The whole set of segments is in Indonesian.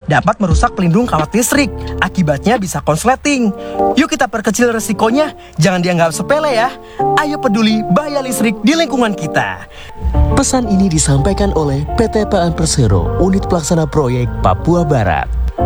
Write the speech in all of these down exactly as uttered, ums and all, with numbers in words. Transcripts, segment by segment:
dapat merusak pelindung kawat listrik. Akibatnya bisa konsleting. Yuk kita perkecil resikonya, jangan dianggap sepele ya. Ayo peduli bahaya listrik di lingkungan kita. Pesan ini disampaikan oleh P T P A N Persero, Unit Pelaksana Proyek Papua Barat.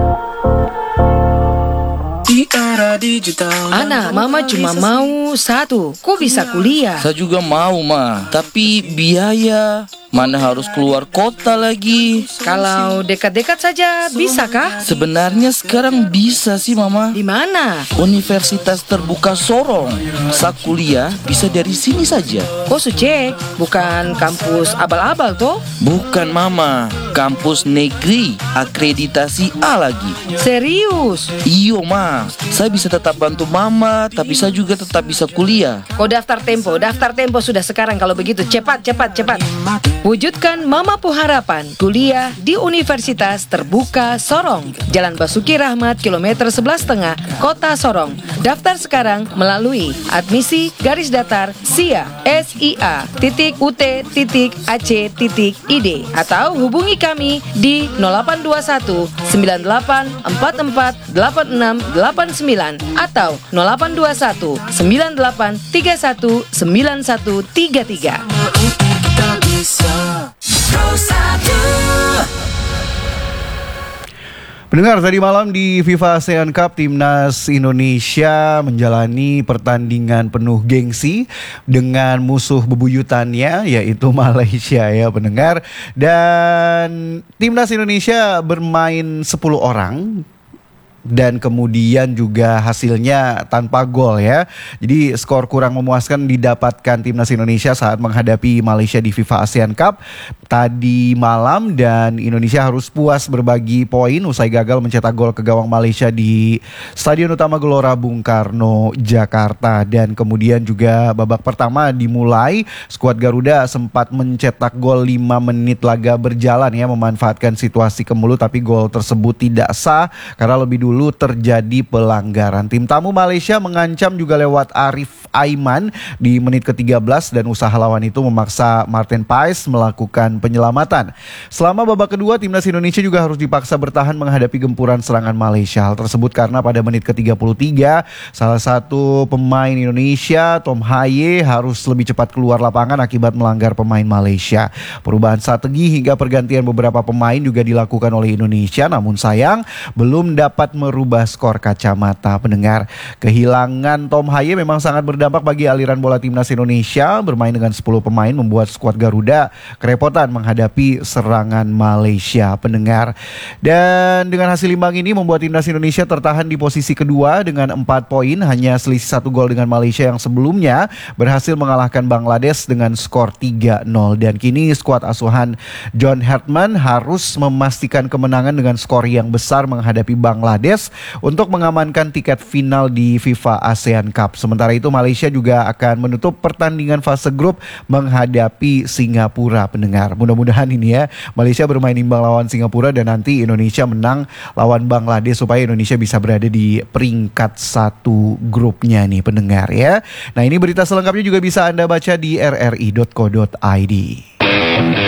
Ana, mama cuma mau satu. Kok bisa kuliah? Saya juga mau, Ma. Tapi biaya, mana harus keluar kota lagi. Kalau dekat-dekat saja, bisakah? Sebenarnya sekarang bisa sih, Mama. Di mana? Universitas Terbuka Sorong. Saya kuliah bisa dari sini saja. Kok cek? Bukan kampus abal-abal toh? Bukan, Mama. Kampus negeri, akreditasi A lagi. Serius? Iyo, Ma. Saya bisa tetap bantu Mama, tapi saya juga tetap bisa kuliah. Kau daftar Tempo, daftar Tempo sudah sekarang kalau begitu. Cepat, cepat, cepat. Wujudkan Mamapu Harapan, kuliah di Universitas Terbuka Sorong, Jalan Basuki Rahmat, kilometer sebelas setengah, Kota Sorong. Daftar sekarang melalui admisi garis datar sia S I A titik U T titik A C titik I D atau hubungi kami di nol delapan dua satu sembilan delapan empat empat delapan enam delapan sembilan atau nol delapan dua satu sembilan delapan tiga satu sembilan satu tiga tiga. Pendengar, tadi malam di FIFA ASEAN Cup, Timnas Indonesia menjalani pertandingan penuh gengsi dengan musuh bebuyutannya, yaitu Malaysia ya pendengar. Dan Timnas Indonesia bermain sepuluh orang. Dan kemudian juga hasilnya tanpa gol ya. Jadi skor kurang memuaskan didapatkan Timnas Indonesia saat menghadapi Malaysia di FIFA ASEAN Cup tadi malam. Dan Indonesia harus puas berbagi poin usai gagal mencetak gol ke gawang Malaysia di Stadion Utama Gelora Bung Karno, Jakarta. Dan kemudian juga babak pertama dimulai, skuad Garuda sempat mencetak gol lima menit laga berjalan ya, memanfaatkan situasi kemulut, tapi gol tersebut tidak sah karena lebih dulu Dulu terjadi pelanggaran. Tim tamu Malaysia mengancam juga lewat Arif Aiman di menit ke tiga belas dan usaha lawan itu memaksa Martin Pais melakukan penyelamatan. Selama babak kedua, Timnas Indonesia juga harus dipaksa bertahan menghadapi gempuran serangan Malaysia. Hal tersebut karena pada menit ke tiga puluh tiga salah satu pemain Indonesia, Tom Haye, harus lebih cepat keluar lapangan akibat melanggar pemain Malaysia. Perubahan strategi hingga pergantian beberapa pemain juga dilakukan oleh Indonesia, namun sayang belum dapat merubah skor kacamata. Pendengar, kehilangan Tom Haye memang sangat berdampak bagi aliran bola Timnas Indonesia. Bermain dengan sepuluh pemain membuat skuad Garuda kerepotan menghadapi serangan Malaysia, pendengar. Dan dengan hasil imbang ini membuat Timnas Indonesia tertahan di posisi kedua dengan empat poin, hanya selisih satu gol dengan Malaysia yang sebelumnya berhasil mengalahkan Bangladesh dengan skor tiga nol. Dan kini skuad asuhan John Hartman harus memastikan kemenangan dengan skor yang besar menghadapi Bangladesh untuk mengamankan tiket final di FIFA ASEAN Cup. Sementara itu Malaysia juga akan menutup pertandingan fase grup menghadapi Singapura, pendengar. Mudah-mudahan ini ya, Malaysia bermain imbang lawan Singapura dan nanti Indonesia menang lawan Bangladesh supaya Indonesia bisa berada di peringkat satu grupnya nih, pendengar ya. Nah, ini berita selengkapnya juga bisa Anda baca di r r i dot co dot i d.